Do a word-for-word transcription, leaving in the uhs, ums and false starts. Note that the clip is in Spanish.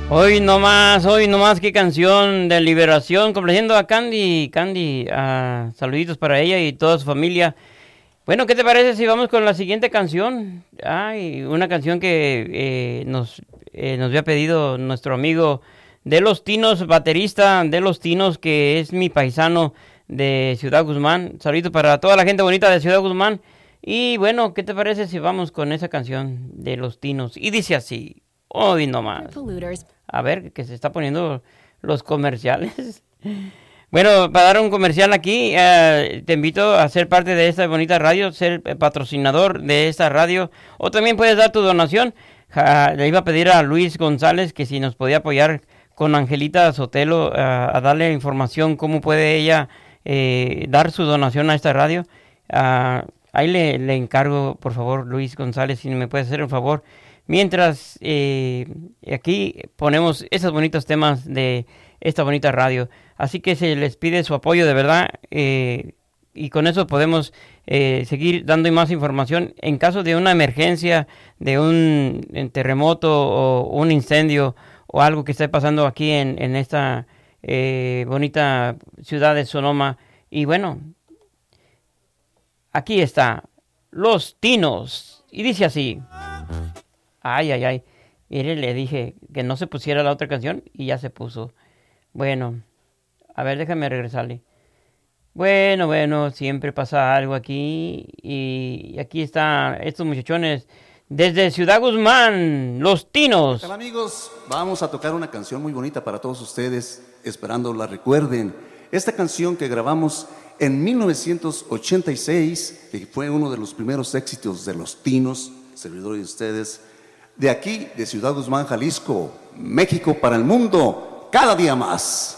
Hoy nomás, hoy nomás, qué canción de liberación, complaciendo a Candy, Candy, uh, saluditos para ella y toda su familia. Bueno, ¿qué te parece si vamos con la siguiente canción? Ay, una canción que eh, nos, eh, nos había pedido nuestro amigo de Los Tinos, baterista de Los Tinos, que es mi paisano de Ciudad Guzmán. Saluditos para toda la gente bonita de Ciudad Guzmán. Y bueno, ¿qué te parece si vamos con esa canción de Los Tinos? Y dice así, hoy nomás. A ver, que se está poniendo los comerciales. Bueno, para dar un comercial aquí, eh, te invito a ser parte de esta bonita radio, ser patrocinador de esta radio, o también puedes dar tu donación. Ja, le iba a pedir a Luis González que si nos podía apoyar con Angelita Sotelo, uh, a darle información cómo puede ella eh, dar su donación a esta radio. Uh, ahí le, le encargo, por favor, Luis González, si me puede hacer un favor. Mientras eh, aquí ponemos esos bonitos temas de esta bonita radio. Así que se les pide su apoyo de verdad eh, y con eso podemos eh, seguir dando más información. En caso de una emergencia, de un, un terremoto o un incendio o algo que esté pasando aquí en, en esta eh, bonita ciudad de Sonoma. Y bueno, aquí está, Los Tinos. Y dice así. Ay, ay, ay. Mire, le dije que no se pusiera la otra canción y ya se puso. Bueno, a ver, déjame regresarle. Bueno, bueno, siempre pasa algo aquí. Y aquí están estos muchachones desde Ciudad Guzmán, Los Tinos. Hola amigos, vamos a tocar una canción muy bonita para todos ustedes, esperando la recuerden. Esta canción que grabamos en mil novecientos ochenta y seis, que fue uno de los primeros éxitos de Los Tinos, servidores de ustedes, de aquí, de Ciudad Guzmán, Jalisco, México para el mundo, cada día más.